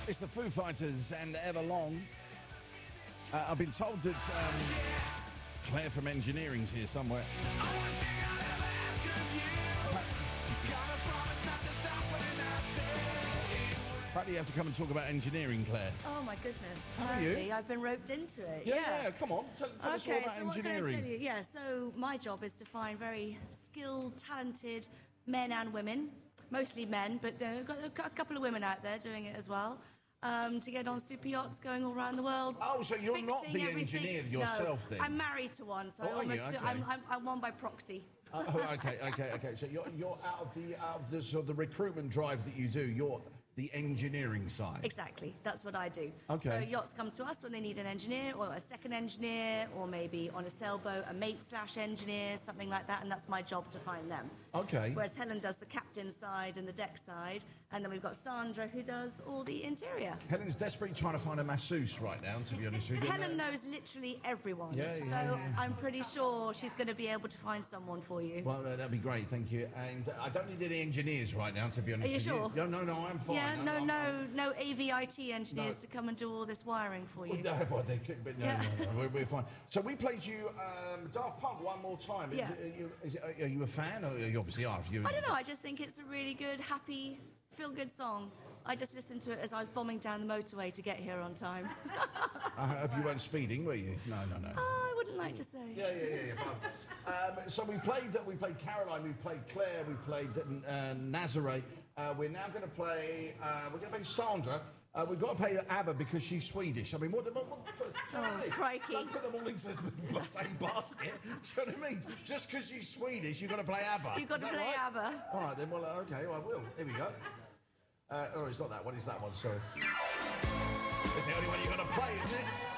It's the Foo Fighters and Everlong. I've been told that Claire from Engineering's here somewhere. Apparently you have to come and talk about engineering, Claire. Oh my goodness! How are you? Apparently, I've been roped into it. Yeah, come on. Tell us all about so what can I engineering. tell you? Yeah, so my job is to find very skilled, talented men and women, mostly men, but we've got a couple of women out there doing it as well. To get on super yachts going all around the world. Oh, so you're not the fixing everything. engineer yourself, then? I'm married to one, so Oh, I are you? almost feel Okay. I'm one by proxy. Okay. So you're out of the sort of the recruitment drive that you do. You're the engineering side. Exactly, that's what I do. Okay. So yachts come to us when they need an engineer, or a second engineer, or maybe on a sailboat, a mate/engineer, something like that, and that's my job to find them. Okay. Whereas Helen does the captain side and the deck side, and then we've got Sandra who does all the interior. Helen's desperately trying to find a masseuse right now, to be honest with you. Helen knows literally everyone, Yeah, so yeah. I'm pretty sure she's going to be able to find someone for you. Well, that'd be great, thank you. And I don't need any engineers right now, to be honest Are you with sure? you. No, I'm fine. Yeah, I'm- no AVIT engineers No. to come and do all this wiring for you. Well, they could, but no, Yeah. no, we're fine. So we played you Daft Punk one more time. Yeah. Are you a fan? Or you obviously are. I don't know, I just think it's a really good, happy, feel-good song. I just listened to it as I was bombing down the motorway to get here on time. I hope you weren't speeding, were you? No. I wouldn't like to say. Yeah. So we played Caroline, we played Claire, we played Nazare. We're now going to play. We're going to play Sandra. We've got to play ABBA because she's Swedish. I mean, what Crikey. Don't put them all into the same basket. Do you know what I mean? Just because she's Swedish, you've got to play ABBA. You've got to play ABBA. All right, then. Well, okay, I will. Here we go. Oh, it's not that one. It's that one. Sorry. It's the only one you've got to play, isn't it?